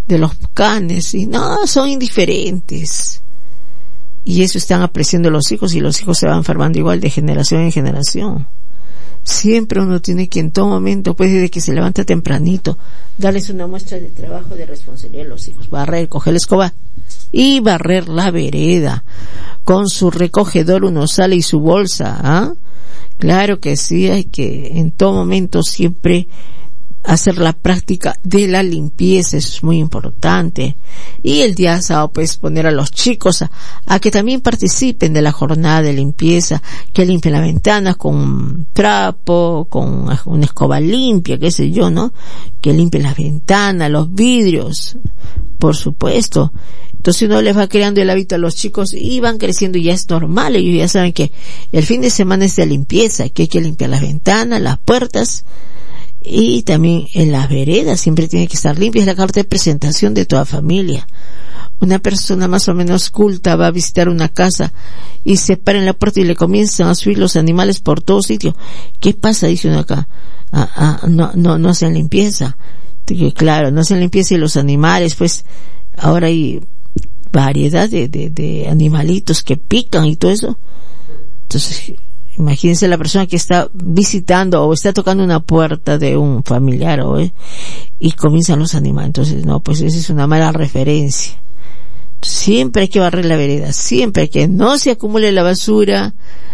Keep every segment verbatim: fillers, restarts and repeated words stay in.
de los canes, y no, son indiferentes. Y eso están apreciando los hijos, y los hijos se van enfermando igual de generación en generación. Siempre uno tiene que en todo momento, pues desde que se levanta tempranito, darles una muestra de trabajo, de responsabilidad a los hijos. Barrer, coger la escoba y barrer la vereda. Con su recogedor uno sale y su bolsa, ¿ah? Claro que sí, hay que en todo momento siempre hacer la práctica de la limpieza, eso es muy importante. Y el día sábado pues poner a los chicos a, a que también participen de la jornada de limpieza, que limpien las ventanas con un trapo, con una escoba limpia, qué sé yo, ¿no? Que limpien las ventanas, los vidrios, por supuesto. Entonces uno les va creando el hábito a los chicos y van creciendo y ya es normal. Ellos ya saben que el fin de semana es de limpieza, que hay que limpiar las ventanas, las puertas, y también en las veredas siempre tiene que estar limpia. Es la carta de presentación de toda familia. Una persona más o menos culta va a visitar una casa y se para en la puerta y le comienzan a subir los animales por todo sitio. ¿Qué pasa? Dice uno acá. Ah, ah, no, no, no hacen limpieza. Claro, no hacen limpieza, y los animales, pues, ahora hay variedad de, de, de animalitos que pican y todo eso. Entonces, imagínense la persona que está visitando o está tocando una puerta de un familiar, o eh, y comienzan los animales. Entonces, no, pues esa es una mala referencia. Siempre hay que barrer la vereda, siempre hay que no se acumule la basura,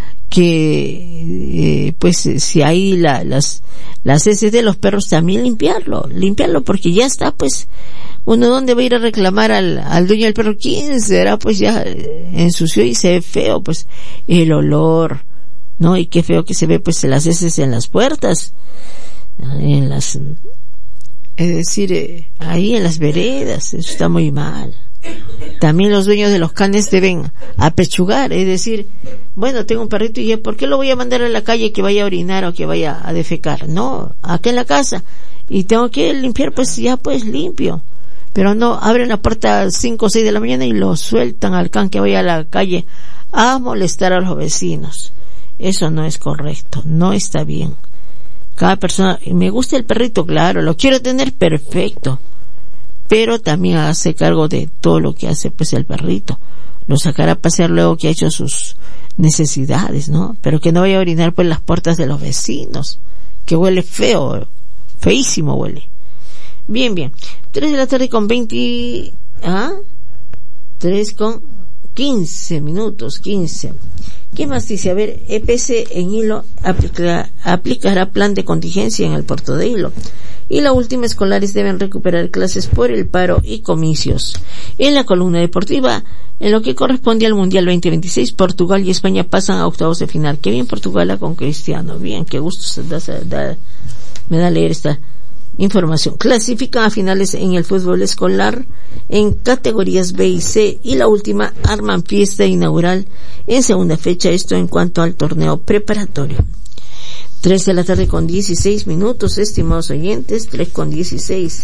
que eh, pues si hay la, las las heces de los perros, también limpiarlo, limpiarlo, porque ya está, pues uno dónde va a ir a reclamar al, al dueño del perro. ¿Quién será? Pues ya eh, ensució y se ve feo, pues el olor, ¿no? Y qué feo que se ve, pues las heces en las puertas, en las, es decir, eh, ahí en las veredas. Eso está muy mal. También los dueños de los canes deben apechugar, es decir, bueno, tengo un perrito y ¿por qué lo voy a mandar a la calle que vaya a orinar o que vaya a defecar? No, acá en la casa, y tengo que limpiar, pues ya pues limpio. Pero no, abren la puerta a las cinco o seis de la mañana y lo sueltan al can que vaya a la calle a molestar a los vecinos. Eso no es correcto, no está bien. Cada persona, me gusta el perrito, claro, lo quiero tener, perfecto, pero también hace cargo de todo lo que hace pues el perrito. Lo sacará a pasear luego que ha hecho sus necesidades, ¿no? Pero que no vaya a orinar por las puertas de los vecinos, que huele feo, feísimo huele. Bien, bien. Tres de la tarde con veinte, ¿ah? Tres con quince minutos, quince. ¿Qué más dice? A ver, E P C en Hilo aplica, aplicará plan de contingencia en el puerto de Hilo. Y la última, escolares deben recuperar clases por el paro y comicios. En la columna deportiva, en lo que corresponde al Mundial veinte veintiséis, Portugal y España pasan a octavos de final. Qué bien Portugal con Cristiano. Bien, qué gusto se da, se da, me da leer esta información. Clasifican a finales en el fútbol escolar en categorías B y C, y la última arman fiesta inaugural en segunda fecha, esto en cuanto al torneo preparatorio. Tres de la tarde con dieciséis minutos, estimados oyentes, tres con dieciséis.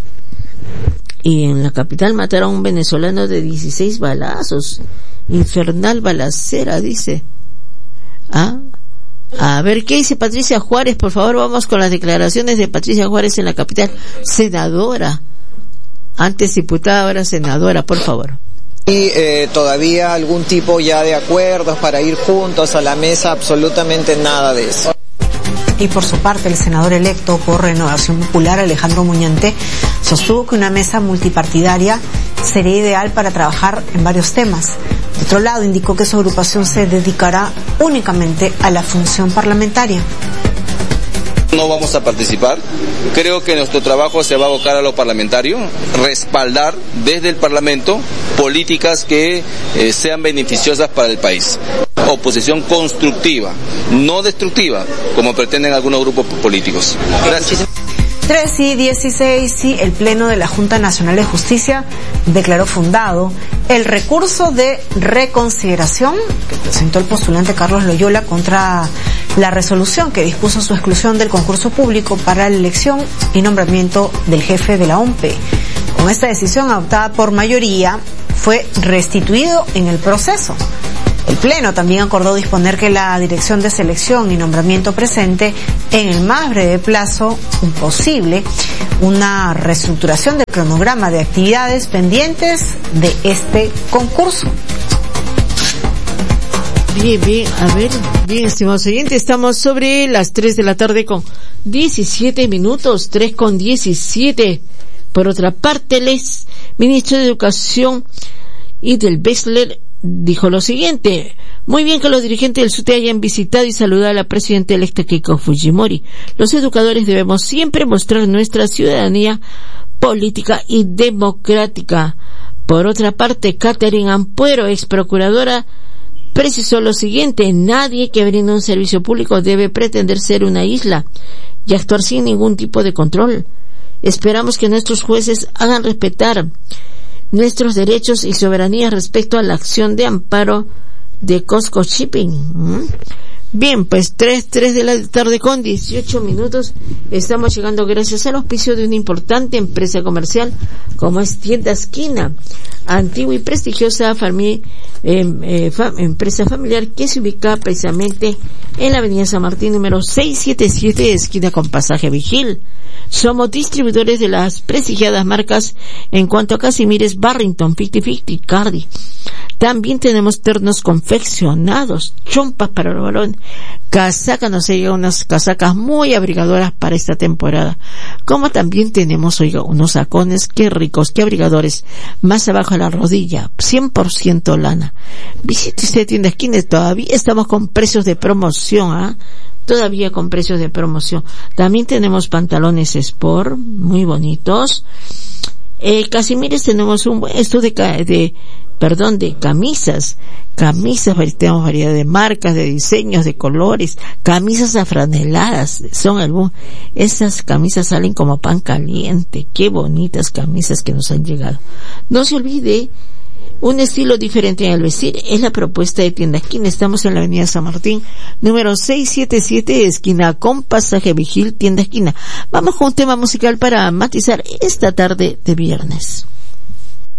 Y en la capital mataron a un venezolano de dieciséis balazos. Infernal balacera, dice. Ah, a ver, ¿qué dice Patricia Juárez? Por favor, vamos con las declaraciones de Patricia Juárez en la capital. Senadora. Antes diputada, ahora senadora, por favor. Y eh, todavía algún tipo ya de acuerdos para ir juntos a la mesa, absolutamente nada de eso. Y por su parte, el senador electo por Renovación Popular, Alejandro Muñante, sostuvo que una mesa multipartidaria sería ideal para trabajar en varios temas. De otro lado, indicó que su agrupación se dedicará únicamente a la función parlamentaria. No vamos a participar. Creo que nuestro trabajo se va a abocar a lo parlamentario, respaldar desde el Parlamento políticas que eh, sean beneficiosas para el país. Oposición constructiva, no destructiva, como pretenden algunos grupos políticos. Gracias. tres y dieciséis, y el Pleno de la Junta Nacional de Justicia declaró fundado el recurso de reconsideración que presentó el postulante Carlos Loyola contra la resolución que dispuso su exclusión del concurso público para la elección y nombramiento del jefe de la O M P E. Con esta decisión adoptada por mayoría, fue restituido en el proceso. El Pleno también acordó disponer que la Dirección de Selección y Nombramiento presente en el más breve plazo posible una reestructuración del cronograma de actividades pendientes de este concurso. Bien, bien, a ver, bien, estimados oyentes, estamos sobre las tres de la tarde con diecisiete minutos, tres con diecisiete. Por otra parte, el ex ministro de Educación y del Bessler dijo lo siguiente: muy bien que los dirigentes del S U T E hayan visitado y saludado a la presidenta electa Keiko Fujimori. Los educadores debemos siempre mostrar nuestra ciudadanía política y democrática. Por otra parte, Catherine Ampuero, ex procuradora, precisó lo siguiente: nadie que brinda un servicio público debe pretender ser una isla y actuar sin ningún tipo de control. Esperamos que nuestros jueces hagan respetar nuestros derechos y soberanía respecto a la acción de amparo de Costco Shipping. ¿Mm? Bien, pues tres, tres de la tarde con dieciocho minutos. Estamos llegando gracias al auspicio de una importante empresa comercial como es Tienda Esquina, antigua y prestigiosa fami- eh, eh, fa- empresa familiar que se ubica precisamente en la avenida San Martín número seiscientos setenta y siete, esquina con pasaje Vigil. Somos distribuidores de las prestigiadas marcas en cuanto a Casimires, Barrington, cincuenta cincuenta, Cardi. También tenemos ternos confeccionados, chompas para los varones, casacas, nos llegan unas casacas muy abrigadoras para esta temporada. Como también tenemos, oiga, unos sacones, qué ricos, qué abrigadores, más abajo de la rodilla, cien por ciento lana. Visite usted Tienda Esquina, todavía estamos con precios de promoción, ¿ah? ¿eh? Todavía con precios de promoción. También tenemos pantalones sport, muy bonitos. Eh, Casimires tenemos un buen, esto de, de, perdón, de camisas. Camisas, tenemos variedad de marcas, de diseños, de colores. Camisas afraneladas, son algún, esas camisas salen como pan caliente. Qué bonitas camisas que nos han llegado. No se olvide, un estilo diferente en el vestir es la propuesta de Tienda Esquina. Estamos en la avenida San Martín, número seiscientos setenta y siete, esquina con pasaje Vigil, Tienda Esquina. Vamos con un tema musical para matizar esta tarde de viernes.